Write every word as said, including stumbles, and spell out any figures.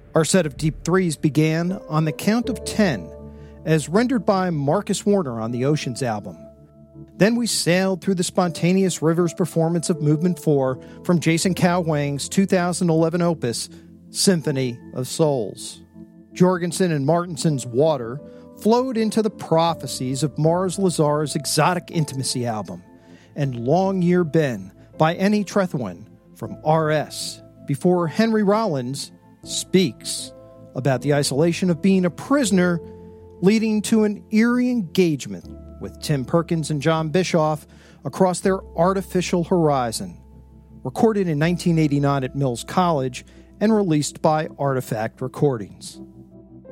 Our set of deep threes began on the count of ten, as rendered by Marcus Warner on the Oceans album. Then we sailed through the spontaneous rivers performance of Movement four from Jason Cao Wang's two thousand eleven opus, Symphony of Souls. Jorgensen and Martinson's Water flowed into the prophecies of Mars Lazar's Exotic Intimacy album, and Long Year Ben by Eni Trethewin from R S, before Henry Rollins speaks about the isolation of being a prisoner, leading to an eerie engagement with Tim Perkins and John Bischoff across their artificial horizon, recorded in nineteen eighty-nine at Mills College and released by Artifact Recordings.